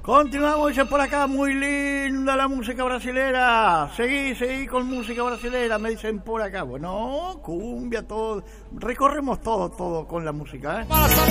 Continuamos, dicen por acá, muy linda la música brasilera. Seguí con música brasilera, me dicen por acá. Bueno, cumbia, todo. Recorremos todo con la música, ¿eh?